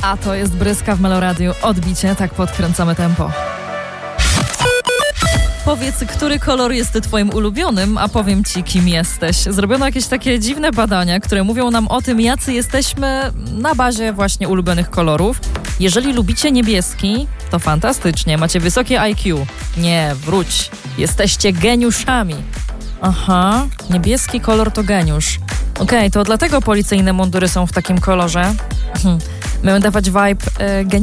A to jest Bryska w Meloradiu. Odbicie, tak podkręcamy tempo. Powiedz, który kolor jest twoim ulubionym, a powiem ci, kim jesteś. Zrobiono jakieś takie dziwne badania, które mówią nam o tym, jacy jesteśmy na bazie właśnie ulubionych kolorów. Jeżeli lubicie niebieski, to fantastycznie, macie wysokie IQ. Nie, wróć, jesteście geniuszami. Aha, niebieski kolor to geniusz. Okej, to dlatego policyjne mundury są w takim kolorze. Mają dawać vibe